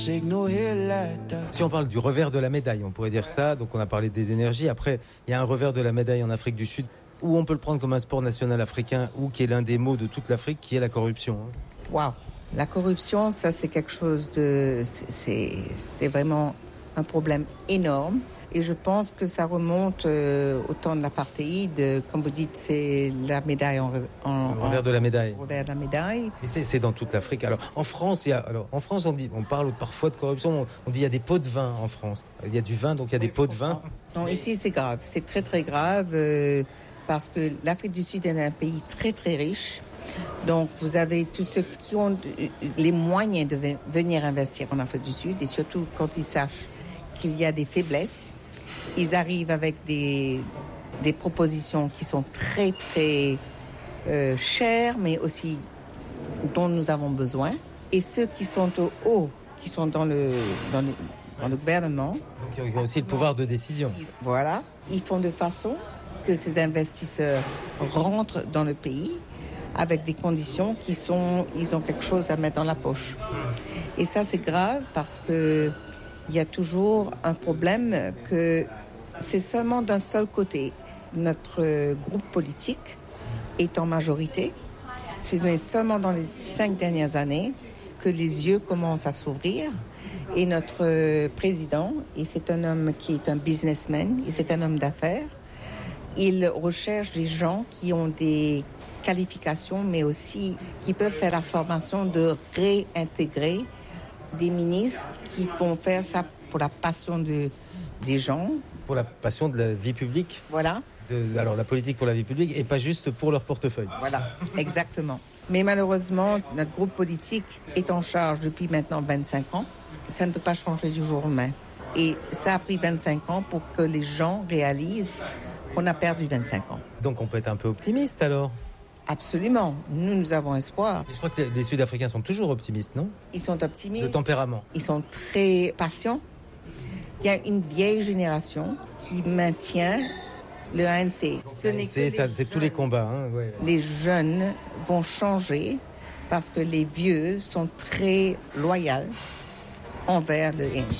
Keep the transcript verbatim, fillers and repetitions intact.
Si on parle du revers de la médaille, on pourrait dire ça, donc on a parlé des énergies. Après, il y a un revers de la médaille en Afrique du Sud, où on peut le prendre comme un sport national africain, ou qui est l'un des maux de toute l'Afrique, qui est la corruption. Waouh, la corruption, ça c'est quelque chose de... C'est, c'est vraiment un problème énorme. Et je pense que ça remonte euh, au temps de l'apartheid. Comme vous dites, c'est la médaille en, en le revers de la médaille. Revers de la médaille. Et c'est, c'est dans toute l'Afrique. Alors en France, il y a, alors en France, on dit, on parle parfois de corruption. On, on dit il y a des pots de vin en France. Il y a du vin, donc il y a oui, des pots de vin. Non, ici c'est grave. C'est très très grave euh, parce que l'Afrique du Sud est un pays très très riche. Donc vous avez tous ceux qui ont les moyens de venir investir en Afrique du Sud et surtout quand ils sachent qu'il y a des faiblesses. Ils arrivent avec des, des propositions qui sont très, très euh, chères, mais aussi dont nous avons besoin. Et ceux qui sont au haut, qui sont dans le, dans le, dans le gouvernement... Donc ils ont aussi le pouvoir de décision. Ils, voilà. Ils font de façon que ces investisseurs rentrent dans le pays avec des conditions qui sont... Ils ont quelque chose à mettre dans la poche. Et ça, c'est grave parce que il y a toujours un problème que c'est seulement d'un seul côté. Notre groupe politique est en majorité. C'est seulement dans les cinq dernières années que les yeux commencent à s'ouvrir. Et notre président, et c'est un homme qui est un businessman, et c'est un homme d'affaires, il recherche des gens qui ont des qualifications, mais aussi qui peuvent faire la formation de réintégrer des ministres qui vont faire ça pour la passion de, des gens. Pour la passion de la vie publique. Voilà. De, alors la politique pour la vie publique et pas juste pour leur portefeuille. Voilà, exactement. Mais malheureusement, notre groupe politique est en charge depuis maintenant vingt-cinq ans. Ça ne peut pas changer du jour au lendemain. Et ça a pris vingt-cinq ans pour que les gens réalisent qu'on a perdu vingt-cinq ans. Donc on peut être un peu optimiste alors ? Absolument. Nous, nous avons espoir. Je crois que les Sud-Africains sont toujours optimistes, non ? Ils sont optimistes. De tempérament. Ils sont très patients. Il y a une vieille génération qui maintient le A N C. Ce n'est c'est, que ça, c'est tous les combats. Hein, ouais. Les jeunes vont changer parce que les vieux sont très loyaux envers le A N C.